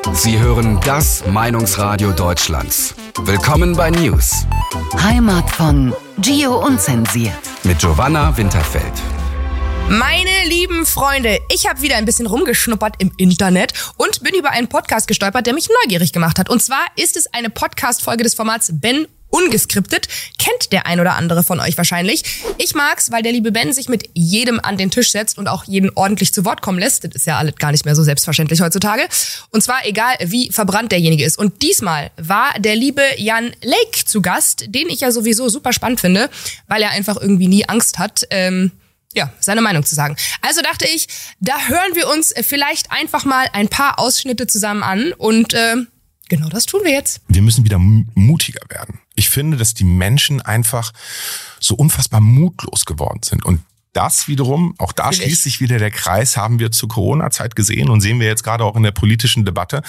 Sie hören das Meinungsradio Deutschlands. Willkommen bei News. Heimat von Gio Unzensiert. Mit Giovanna Winterfeld. Meine lieben Freunde, ich habe wieder ein bisschen rumgeschnuppert im Internet und bin über einen Podcast gestolpert, der mich neugierig gemacht hat. Und zwar ist es eine Podcast-Folge des Formats Ben Ungeskriptet. Kennt der ein oder andere von euch wahrscheinlich. Ich mag's, weil der liebe Ben sich mit jedem an den Tisch setzt und auch jeden ordentlich zu Wort kommen lässt. Das ist ja alles gar nicht mehr so selbstverständlich heutzutage. Und zwar egal, wie verbrannt derjenige ist. Und diesmal war der liebe Jan Lake zu Gast, den ich ja sowieso super spannend finde, weil er einfach irgendwie nie Angst hat, seine Meinung zu sagen. Also dachte ich, da hören wir uns vielleicht einfach mal ein paar Ausschnitte zusammen an und genau das tun wir jetzt. Wir müssen wieder mutiger werden. Ich finde, dass die Menschen einfach so unfassbar mutlos geworden sind. Und das wiederum, auch da schließt sich wieder der Kreis, haben wir zur Corona-Zeit gesehen und sehen wir jetzt gerade auch in der politischen Debatte.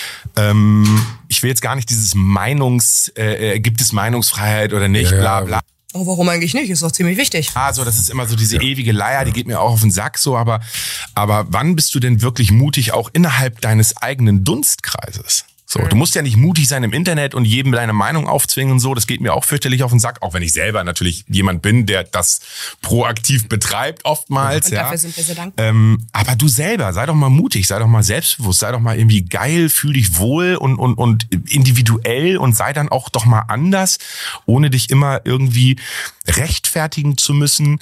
Ich will jetzt gar nicht dieses gibt es Meinungsfreiheit oder nicht, bla bla. Oh, warum eigentlich nicht? Ist doch ziemlich wichtig. Also das ist immer so diese ewige Leier, die geht mir auch auf den Sack so, aber wann bist du denn wirklich mutig, auch innerhalb deines eigenen Dunstkreises? So, du musst ja nicht mutig sein im Internet und jedem deine Meinung aufzwingen und so, das geht mir auch fürchterlich auf den Sack, auch wenn ich selber natürlich jemand bin, der das proaktiv betreibt oftmals. Und dafür sind wir sehr dankbar. Aber du selber, sei doch mal mutig, sei doch mal selbstbewusst, sei doch mal irgendwie geil, fühl dich wohl und individuell und sei dann auch doch mal anders, ohne dich immer irgendwie rechtfertigen zu müssen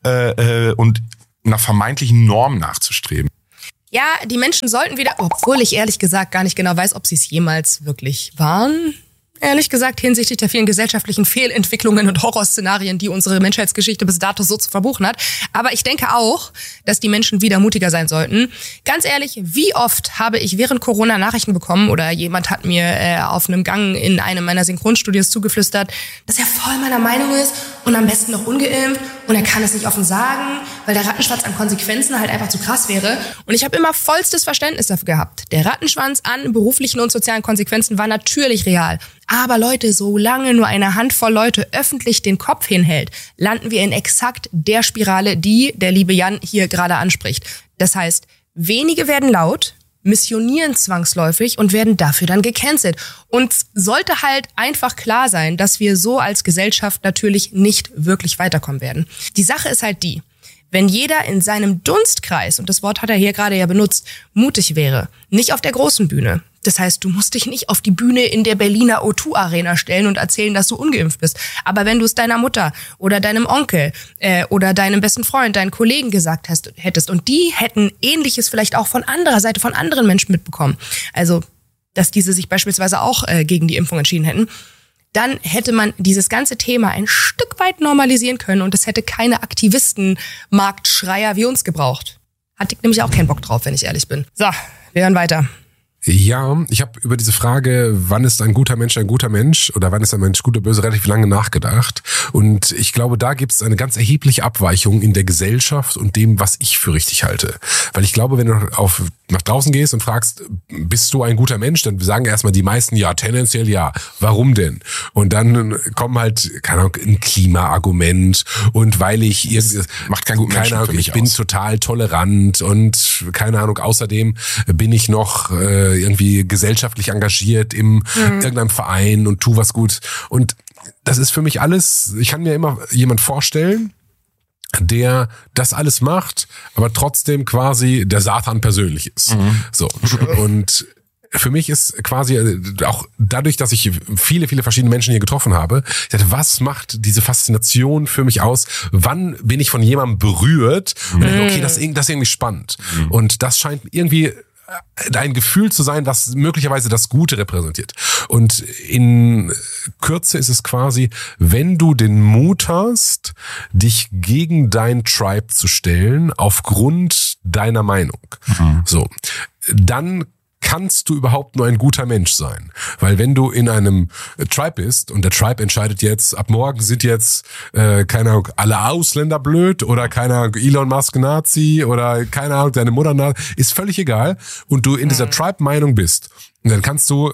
und nach vermeintlichen Normen nachzustreben. Ja, die Menschen sollten wieder, obwohl ich ehrlich gesagt gar nicht genau weiß, ob sie es jemals wirklich waren. Ehrlich gesagt, hinsichtlich der vielen gesellschaftlichen Fehlentwicklungen und Horrorszenarien, die unsere Menschheitsgeschichte bis dato so zu verbuchen hat. Aber ich denke auch, dass die Menschen wieder mutiger sein sollten. Ganz ehrlich, wie oft habe ich während Corona Nachrichten bekommen oder jemand hat mir auf einem Gang in einem meiner Synchronstudios zugeflüstert, dass er voll meiner Meinung ist und am besten noch ungeimpft und er kann es nicht offen sagen, weil der Rattenschwanz an Konsequenzen halt einfach zu krass wäre. Und ich habe immer vollstes Verständnis dafür gehabt. Der Rattenschwanz an beruflichen und sozialen Konsequenzen war natürlich real. Aber Leute, solange nur eine Handvoll Leute öffentlich den Kopf hinhält, landen wir in exakt der Spirale, die der liebe Jan hier gerade anspricht. Das heißt, wenige werden laut, missionieren zwangsläufig und werden dafür dann gecancelt. Und sollte halt einfach klar sein, dass wir so als Gesellschaft natürlich nicht wirklich weiterkommen werden. Die Sache ist halt die, wenn jeder in seinem Dunstkreis, und das Wort hat er hier gerade ja benutzt, mutig wäre, nicht auf der großen Bühne. Das heißt, du musst dich nicht auf die Bühne in der Berliner O2 Arena stellen und erzählen, dass du ungeimpft bist. Aber wenn du es deiner Mutter oder deinem Onkel oder deinem besten Freund, deinen Kollegen gesagt hättest und die hätten Ähnliches vielleicht auch von anderer Seite, von anderen Menschen mitbekommen, also dass diese sich beispielsweise auch gegen die Impfung entschieden hätten, dann hätte man dieses ganze Thema ein Stück weit normalisieren können und es hätte keine Aktivisten-Marktschreier wie uns gebraucht. Hatte ich nämlich auch keinen Bock drauf, wenn ich ehrlich bin. So, wir hören weiter. Ja, ich habe über diese Frage, wann ist ein guter Mensch oder wann ist ein Mensch gut oder böse, relativ lange nachgedacht. Und ich glaube, da gibt es eine ganz erhebliche Abweichung in der Gesellschaft und dem, was ich für richtig halte. Weil ich glaube, wenn du nach draußen gehst und fragst, bist du ein guter Mensch, dann sagen erstmal die meisten, ja, tendenziell ja. Warum denn? Und dann kommen halt, keine Ahnung, ein Klimaargument und weil ich irgendwie, macht keinen guten Menschen für mich ich bin total tolerant und keine Ahnung, außerdem bin ich noch irgendwie gesellschaftlich engagiert in irgendeinem Verein und tu was gut. Und das ist für mich alles, ich kann mir immer jemand vorstellen, der das alles macht, aber trotzdem quasi der Satan persönlich ist. So. Und für mich ist quasi auch dadurch, dass ich viele, viele verschiedene Menschen hier getroffen habe, ich dachte, was macht diese Faszination für mich aus? Wann bin ich von jemandem berührt? Und denke, okay, das ist irgendwie spannend. Und das scheint irgendwie ein Gefühl zu sein, was möglicherweise das Gute repräsentiert. Und in Kürze ist es quasi, wenn du den Mut hast, dich gegen dein Tribe zu stellen, aufgrund deiner Meinung, so, dann kannst du überhaupt nur ein guter Mensch sein. Weil wenn du in einem Tribe bist und der Tribe entscheidet jetzt, ab morgen sind jetzt, keine Ahnung, alle Ausländer blöd oder keine Ahnung, Elon Musk Nazi oder keine Ahnung, deine Mutter Nazi, ist völlig egal und du in dieser Tribe-Meinung bist, und dann kannst du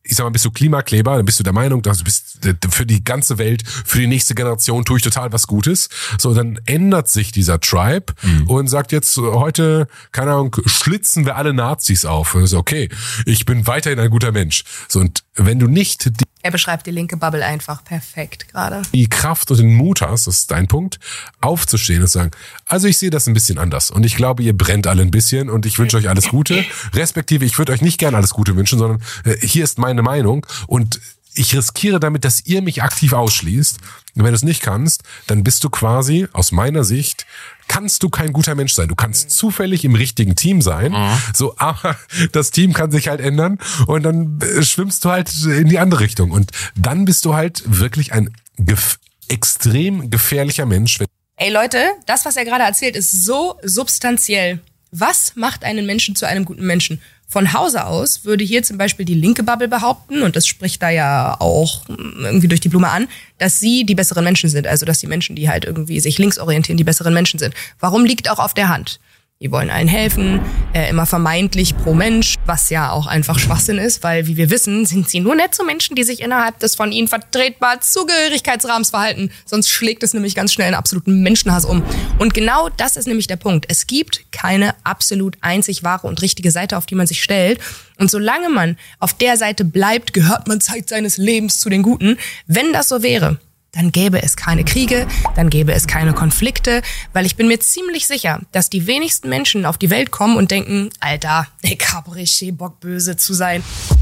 ich sag mal, bist du Klimakleber, dann bist du der Meinung, dass du bist für die ganze Welt, für die nächste Generation tue ich total was Gutes. So, dann ändert sich dieser Tribe und sagt jetzt heute, keine Ahnung, schlitzen wir alle Nazis auf. Und so, okay, ich bin weiterhin ein guter Mensch. So, und wenn du nicht er beschreibt die linke Bubble einfach perfekt gerade. Die Kraft und den Mut hast, das ist dein Punkt, aufzustehen und sagen, also ich sehe das ein bisschen anders und ich glaube, ihr brennt alle ein bisschen und ich wünsche euch alles Gute. Respektive, ich würde euch nicht gerne alles Gute wünschen, sondern hier ist meine Meinung und ich riskiere damit, dass ihr mich aktiv ausschließt. Und wenn du es nicht kannst, dann bist du quasi, aus meiner Sicht, kannst du kein guter Mensch sein. Du kannst zufällig im richtigen Team sein, so, aber das Team kann sich halt ändern und dann schwimmst du halt in die andere Richtung. Und dann bist du halt wirklich ein extrem gefährlicher Mensch. Ey Leute, das, was er gerade erzählt, ist so substanziell. Was macht einen Menschen zu einem guten Menschen? Von Hause aus würde hier zum Beispiel die linke Bubble behaupten, und das spricht da ja auch irgendwie durch die Blume an, dass sie die besseren Menschen sind. Also dass die Menschen, die halt irgendwie sich links orientieren, die besseren Menschen sind. Warum liegt auch auf der Hand? Die wollen allen helfen, immer vermeintlich pro Mensch, was ja auch einfach Schwachsinn ist, weil, wie wir wissen, sind sie nur nett zu Menschen, die sich innerhalb des von ihnen vertretbaren Zugehörigkeitsrahmens verhalten. Sonst schlägt es nämlich ganz schnell in absoluten Menschenhass um. Und genau das ist nämlich der Punkt. Es gibt keine absolut einzig wahre und richtige Seite, auf die man sich stellt. Und solange man auf der Seite bleibt, gehört man Zeit seines Lebens zu den Guten. Wenn das so wäre, dann gäbe es keine Kriege, dann gäbe es keine Konflikte, weil ich bin mir ziemlich sicher, dass die wenigsten Menschen auf die Welt kommen und denken, Alter, ich hab richtig Bock, böse zu sein.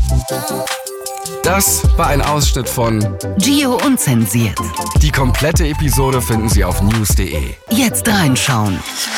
Das war ein Ausschnitt von Gio Unzensiert. Die komplette Episode finden Sie auf news.de. Jetzt reinschauen.